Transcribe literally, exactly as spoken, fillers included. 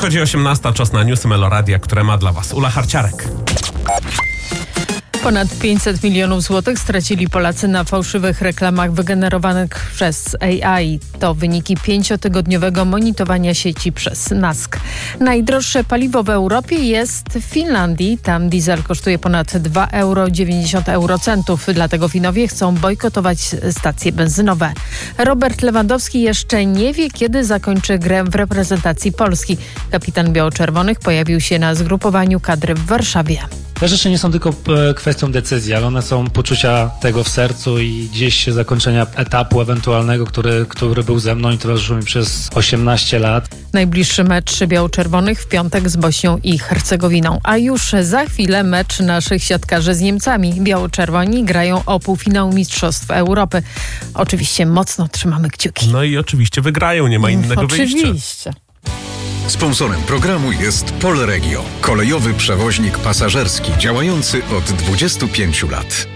Dochodzi osiemnasta, czas na newsy Meloradia, które ma dla Was Ula Harciarek. Ponad pięćset milionów złotych stracili Polacy na fałszywych reklamach wygenerowanych przez A I. To wyniki pięciotygodniowego monitorowania sieci przez NASK. Najdroższe paliwo w Europie jest w Finlandii. Tam diesel kosztuje ponad dwa euro dziewięćdziesiąt eurocentów. Dlatego Finowie chcą bojkotować stacje benzynowe. Robert Lewandowski jeszcze nie wie, kiedy zakończy grę w reprezentacji Polski. Kapitan biało-czerwonych pojawił się na zgrupowaniu kadry w Warszawie. Te rzeczy nie są tylko kwestią decyzji, ale one są poczucia tego w sercu i gdzieś zakończenia etapu ewentualnego, który, który był ze mną i towarzyszył mi przez osiemnaście lat. Najbliższy mecz biało-czerwonych w piątek z Bośnią i Hercegowiną. A już za chwilę mecz naszych siatkarzy z Niemcami. Biało-czerwoni grają o półfinał Mistrzostw Europy. Oczywiście mocno trzymamy kciuki. No i oczywiście wygrają, nie ma innego wyjścia. Oczywiście. Sponsorem programu jest Polregio, kolejowy przewoźnik pasażerski działający od dwudziestu pięciu lat.